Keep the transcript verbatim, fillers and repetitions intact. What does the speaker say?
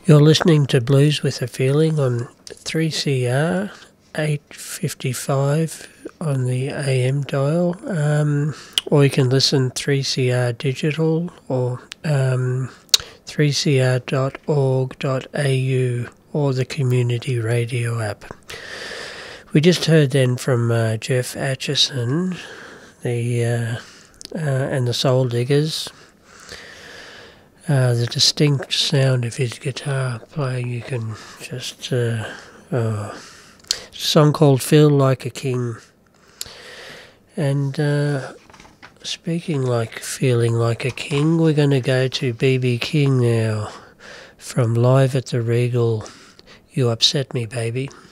You're listening to Blues with a Feeling on three C R, eight fifty-five on the A M dial, um, or you can listen three C R digital or um, three C R dot org dot A U or the community radio app. We just heard then from uh, Jeff Atchison the, uh, uh, and the Soul Diggers. Uh, the distinct sound of his guitar playing, you can just... Uh, oh. It's a song called Feel Like a King. And uh, speaking like feeling like a king, we're going to go to B B King now from Live at the Regal. You Upset Me, Baby.